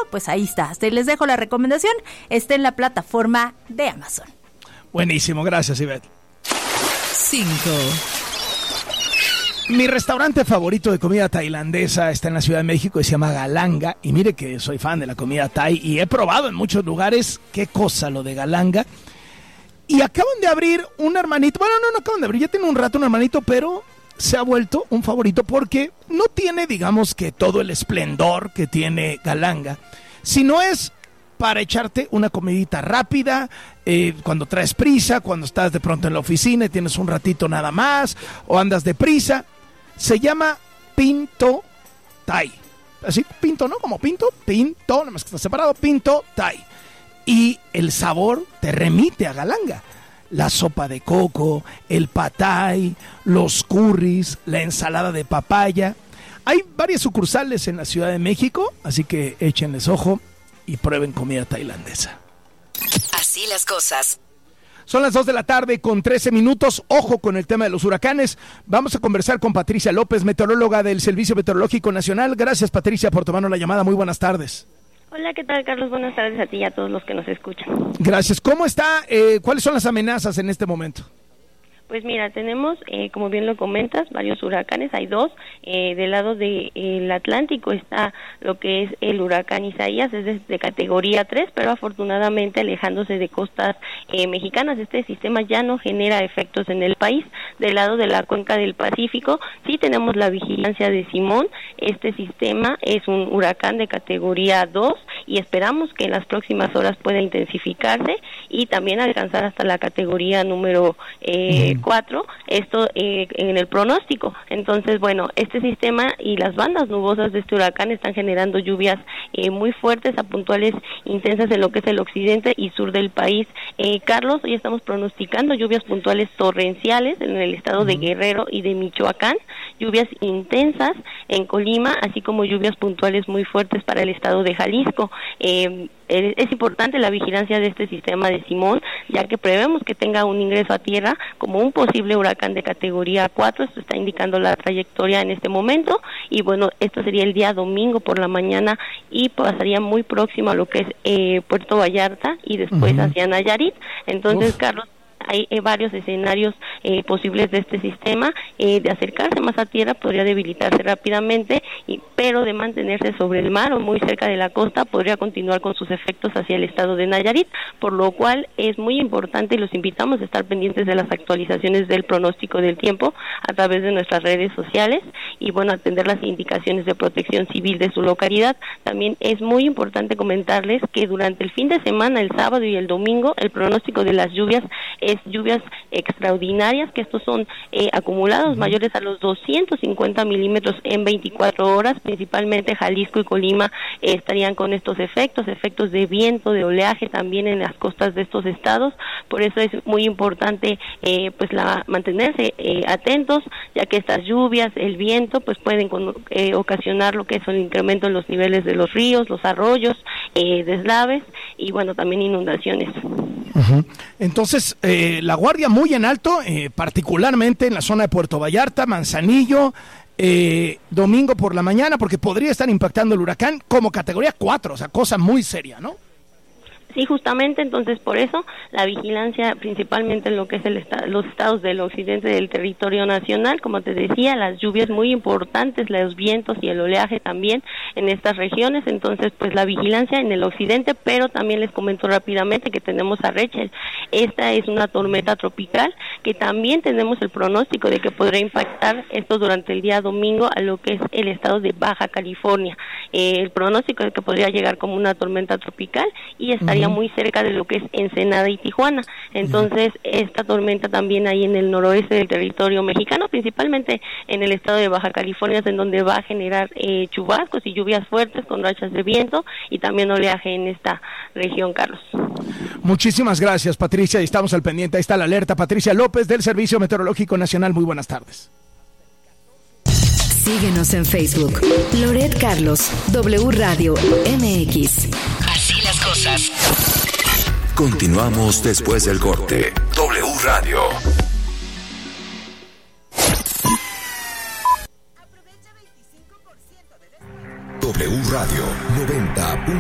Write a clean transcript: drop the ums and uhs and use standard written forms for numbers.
pues ahí está. Hasta les dejo la recomendación, está en la plataforma de Amazon. Buenísimo, gracias, Ivette. 5. Mi restaurante favorito de comida tailandesa está en la Ciudad de México y se llama Galanga. Y mire que soy fan de la comida thai y he probado en muchos lugares. Qué cosa lo de Galanga. Y acaban de abrir un hermanito. Bueno, no acaban de abrir, ya tiene un rato un hermanito, pero se ha vuelto un favorito porque no tiene, digamos, que todo el esplendor que tiene Galanga, sino es para echarte una comidita rápida, cuando traes prisa, cuando estás de pronto en la oficina y tienes un ratito nada más, o andas deprisa. Se llama Pinto Thai. Así, Pinto, ¿no? Como Pinto, nada más que está separado, Pinto Thai. Y el sabor te remite a Galanga. La sopa de coco, el pad thai, los curries, la ensalada de papaya. Hay varias sucursales en la Ciudad de México, así que échenles ojo y prueben comida tailandesa. Así las cosas. Son las 2 de la tarde con 13 minutos. Ojo con el tema de los huracanes. Vamos a conversar con Patricia López, meteoróloga del Servicio Meteorológico Nacional. Gracias, Patricia, por tomarnos la llamada. Muy buenas tardes. Hola, ¿qué tal, Carlos? Buenas tardes a ti y a todos los que nos escuchan. Gracias. ¿Cómo está? ¿Cuáles son las amenazas en este momento? Pues mira, tenemos, como bien lo comentas, varios huracanes, hay dos. Del lado del Atlántico está lo que es el huracán Isaías, es de categoría 3, pero afortunadamente alejándose de costas mexicanas. Este sistema ya no genera efectos en el país. Del lado de la cuenca del Pacífico sí tenemos la vigilancia de Simón. Este sistema es un huracán de categoría 2 y esperamos que en las próximas horas pueda intensificarse y también alcanzar hasta la categoría número 4, esto en el pronóstico. Entonces, bueno, este sistema y las bandas nubosas de este huracán están generando lluvias muy fuertes a puntuales intensas en lo que es el occidente y sur del país. Carlos, hoy estamos pronosticando lluvias puntuales torrenciales en el estado de Guerrero y de Michoacán, lluvias intensas en Colima, así como lluvias puntuales muy fuertes para el estado de Jalisco. Es importante la vigilancia de este sistema de Simón, ya que prevemos que tenga un ingreso a tierra como un posible huracán de categoría 4, esto está indicando la trayectoria en este momento, y bueno, esto sería el día domingo por la mañana y pasaría muy próximo a lo que es Puerto Vallarta y después hacia Nayarit. Entonces, Carlos, hay varios escenarios posibles de este sistema. De acercarse más a tierra podría debilitarse rápidamente, pero de mantenerse sobre el mar o muy cerca de la costa podría continuar con sus efectos hacia el estado de Nayarit, por lo cual es muy importante y los invitamos a estar pendientes de las actualizaciones del pronóstico del tiempo a través de nuestras redes sociales y bueno, atender las indicaciones de protección civil de su localidad. También es muy importante comentarles que durante el fin de semana, el sábado y el domingo, el pronóstico de las lluvias es lluvias extraordinarias, que estos son acumulados mayores a los 250 milímetros en 24 horas, principalmente Jalisco y Colima estarían con estos efectos de viento, de oleaje también en las costas de estos estados. Por eso es muy importante mantenerse atentos, ya que estas lluvias, el viento, pues pueden ocasionar lo que es el incremento en los niveles de los ríos, los arroyos, deslaves y bueno, también inundaciones. Entonces, la guardia muy en alto, particularmente en la zona de Puerto Vallarta, Manzanillo, domingo por la mañana, porque podría estar impactando el huracán como categoría 4, o sea, cosa muy seria, ¿no? Sí, justamente, entonces por eso la vigilancia principalmente en lo que es los estados del occidente del territorio nacional, como te decía, las lluvias muy importantes, los vientos y el oleaje también en estas regiones. Entonces pues la vigilancia en el occidente, pero también les comento rápidamente que tenemos a Rachel. Esta es una tormenta tropical que también tenemos el pronóstico de que podrá impactar esto durante el día domingo a lo que es el estado de Baja California. El pronóstico es que podría llegar como una tormenta tropical y estaría muy cerca de lo que es Ensenada y Tijuana. Entonces esta tormenta también ahí en el noroeste del territorio mexicano, principalmente en el estado de Baja California, es en donde va a generar chubascos y lluvias fuertes con rachas de viento y también oleaje en esta región, Carlos. Muchísimas gracias, Patricia, y estamos al pendiente. Ahí está la alerta. Patricia López del Servicio Meteorológico Nacional, muy buenas tardes. Síguenos en Facebook, Loret Carlos, W Radio MX. Así las cosas. Continuamos después del corte. W Radio. W Radio 90.